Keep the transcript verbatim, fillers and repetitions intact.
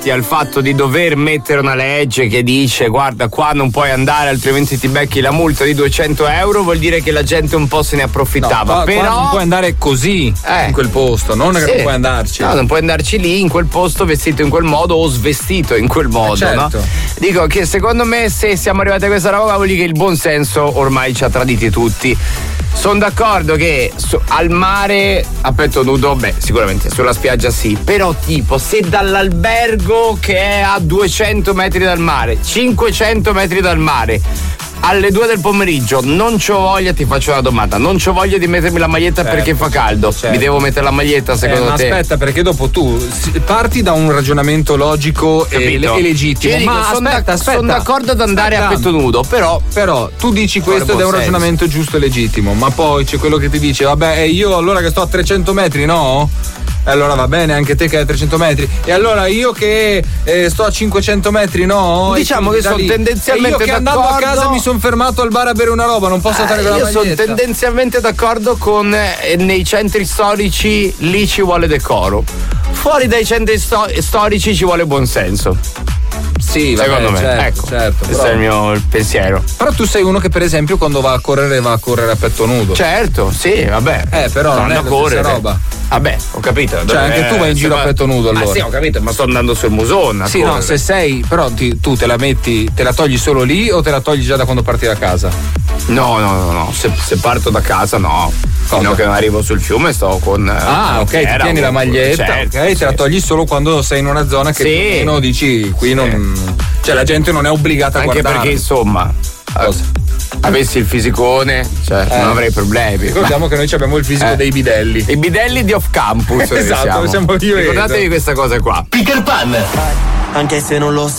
abituati al fatto di dover mettere una legge che dice guarda qua non puoi andare altrimenti ti becchi la multa di duecento euro, vuol dire che la gente un po' se ne approfittava. No, qua, però qua non puoi andare così eh, in quel posto, non sì. che non puoi andarci. No, non puoi andarci lì in quel posto vestito in quel modo o svestito in quel modo, eh certo. no? Dico che secondo me se siamo arrivati a questa roba vuol dire che il buon senso ormai ci ha traditi tutti. Sono d'accordo che su, al mare a petto nudo, beh, sicuramente sulla spiaggia sì, però tipo se dall'albergo che è a duecento metri dal mare, cinquecento metri dal mare, alle due del pomeriggio non c'ho voglia, ti faccio una domanda, non c'ho voglia di mettermi la maglietta certo, perché fa caldo, certo. mi devo mettere la maglietta secondo eh, ma te? Aspetta, perché dopo tu parti da un ragionamento logico e, e legittimo, dico, ma sono aspetta, aspetta, sono d'accordo ad andare aspetta. a petto nudo, però però tu dici questo ed è un senso. Ragionamento giusto e legittimo, ma poi c'è quello che ti dice vabbè io allora che sto a trecento metri no? E allora va bene anche te che hai trecento metri e allora io che eh, sto a cinquecento metri no? Diciamo che sono tendenzialmente e io che d'accordo. andando a casa mi sono fermato al bar a bere una roba, non posso stare eh, con la io maglietta. Io sono tendenzialmente d'accordo con eh, nei centri storici lì ci vuole decoro, fuori dai centri sto- storici ci vuole buonsenso. Sì, secondo vabbè, me, certo, ecco, certo, questo però, è il mio pensiero. Però tu sei uno che per esempio quando va a correre va a correre a petto nudo. Certo, sì, vabbè. Eh, però non, non è la correre. Stessa roba. Vabbè, ho capito. Cioè, anche tu vai in giro va... a petto nudo allora. Ah, sì, ho capito, ma sto andando sul musone. Sì, no, se sei, però ti, tu te la metti, te la togli solo lì o te la togli già da quando parti da casa? No, no, no, no. Se, se parto da casa no. Cosa? Fino a che non arrivo sul fiume sto con. Ah, ok, ti tieni la maglietta, certo, ok, sì, te la togli solo quando sei in una zona che sì. più o meno dici qui sì. non. Cioè la gente non è obbligata a anche guardare. Anche perché insomma. Cosa? Avessi il fisicone, cioè eh. non avrei problemi. Ricordiamo ma... che noi abbiamo il fisico eh. dei bidelli. I bidelli di off campus. Esatto, siamo io. Ricordatevi questa cosa qua. Peter Pan. Anche se non lo so.